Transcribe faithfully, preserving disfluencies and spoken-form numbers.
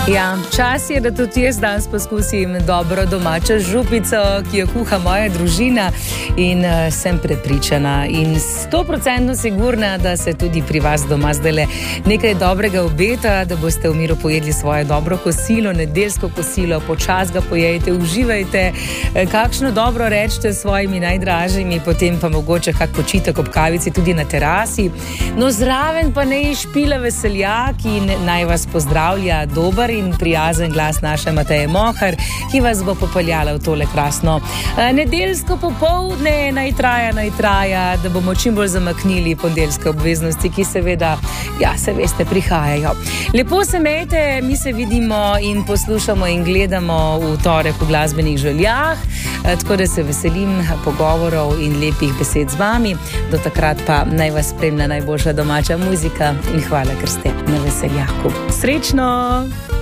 Ja, čas je, da tudi jaz danes poskusim dobro domačo župico, ki jo kuha moja družina, in uh, sem prepričana in stoprocentno sigurna, da se tudi pri vas doma zdajle nekaj dobrega obeta, da boste v miru pojedli svoje dobro kosilo, nedeljsko kosilo, počas ga pojejte, uživajte, kakšno dobro rečete s svojimi najdražjimi, potem pa mogoče kak počitek ob kavici tudi na terasi. No, zraven pa ne špila veseljak in naj vas pozdravlja dober in prijazen glas naše Mateje Mohar, ki vas bo popeljala v tole krasno nedeljsko popoldne. Naj traja, naj traja, da bomo čim bolj zamaknili ponedeljske obveznosti, ki seveda, ja, se veste, prihajajo. Lepo se imejte, mi se vidimo in poslušamo in gledamo v torek v Glasbenih željah, tako da se veselim pogovorov in lepih besed z vami. Do takrat pa naj vas spremlja najboljša domača muzika in hvala, ker ste na veseljaku. Srečno!